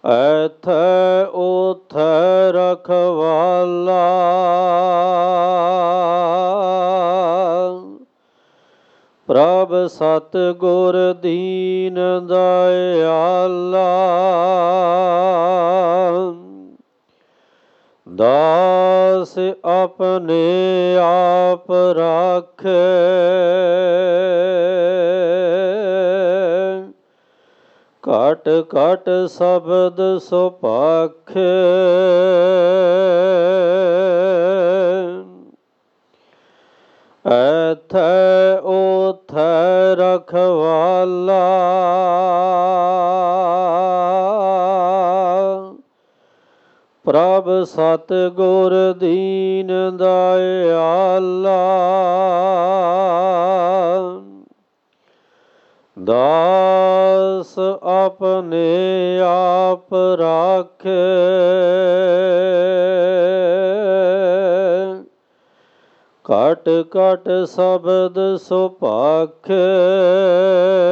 ਐਥੈ ਓਥੈ ਰਖਵਾਲਾ, ਪ੍ਰਭ ਸਤਿਗੁਰ ਦੀਨ ਦਇਆਲਾ। ਦਾਸ ਆਪਣੇ ਆਪ ਰਾਖੇ, ਘਟ ਘਟ ਸ਼ਬਦ ਸੁਭਾਖੇ। ਐਥੈ ਓਥੈ ਰਖਵਾਲਾ, ਪ੍ਰਭ ਸਤਿਗੁਰ ਦੀਨ ਦਇਆਲਾ। ਦਾਸ ਆਪਣੇ ਆਪ ਰਾਖੇ, ਘਟ ਘਟ ਸ਼ਬਦ ਸੁਭਾਖੇ।